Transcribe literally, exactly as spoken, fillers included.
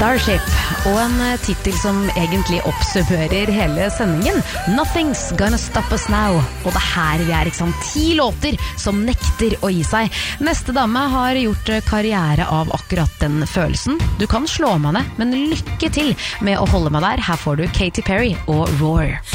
Starship, og en titel som egentlig oppsummerer hele sendingen. Nothing's gonna stop us now. Og det her vi er, ikke sant? Ti låter som nekter å gi seg. Neste dame har gjort karriere av akkurat den følelsen. Du kan slå meg ned, men lykke til med å holde meg der. Her får du Katy Perry og Roar.